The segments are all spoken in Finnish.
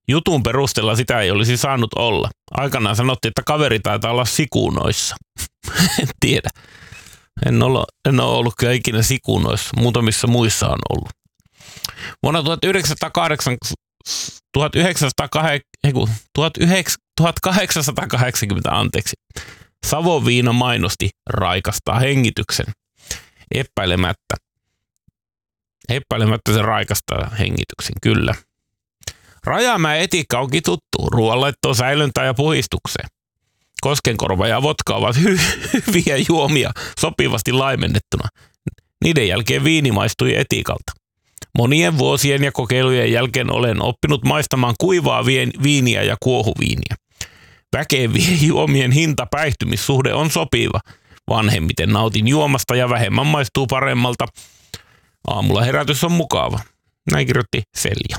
Jutun perusteella sitä ei olisi saanut olla. Aikanaan sanottiin, että kaveri taitaa olla sikunoissa. En tiedä. En ole ollut kyllä ikinä sikunoissa. Muutamissa muissa on ollut. Vuonna 1880 Savonviina mainosti raikastaa hengityksen. Epäilemättä se raikastaa hengityksen, kyllä. Rajamäen etiikka onkin tuttu. Ruoanlaittoon, säilöntään ja puhistukseen. Koskenkorva ja vodka ovat hyviä juomia sopivasti laimennettuna. Niiden jälkeen viini maistui etiikalta. Monien vuosien ja kokeilujen jälkeen olen oppinut maistamaan kuivaa viiniä ja kuohuviiniä. Väkevien juomien hinta-päihtymissuhde on sopiva. Vanhemmiten nautin juomasta ja vähemmän maistuu paremmalta. Aamulla herätys on mukava. Näin kirjoitti Selja.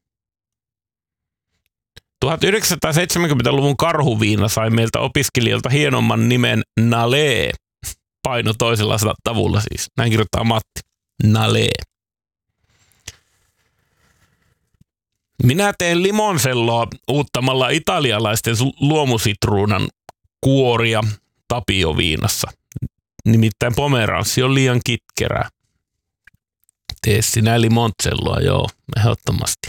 1970-luvun karhuviina sai meiltä opiskelijoilta hienomman nimen Nalee. Paino toisella tavulla siis. Näin kirjoittaa Matti. Nalee. Minä teen limonselloa uuttamalla italialaisten luomusitruunan kuoria tapioviinassa. Nimittäin pomeranssi on liian kitkerää. Tee sinä limonselloa, joo, ehdottomasti.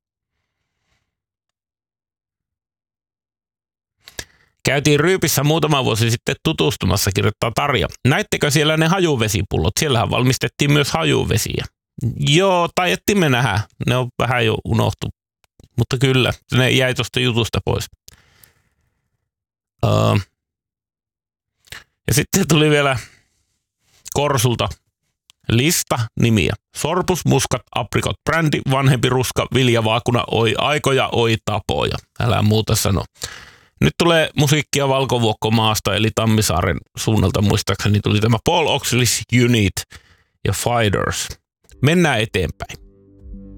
Käytiin Ryypissä muutama vuosi sitten tutustumassa, kirjoittaa Tarja. Näittekö siellä ne hajuvesipullot? Siellähän valmistettiin myös hajuvesiä. Joo, taidettiin me nähdä. Ne on vähän jo unohtu. Mutta kyllä, ne jäi tuosta jutusta pois. Ja sitten tuli vielä Korsulta lista nimiä. Sorpus, muskat, aprikot, brändi, vanhempi ruska, viljavaakuna, oi aikoja, oi tapoja. Älä muuta sano. Nyt tulee musiikkia Valkovuokkomaasta, eli Tammisaaren suunnalta muistaakseni tuli tämä Paul Oxley's Unit ja Fighters. Mennään eteenpäin.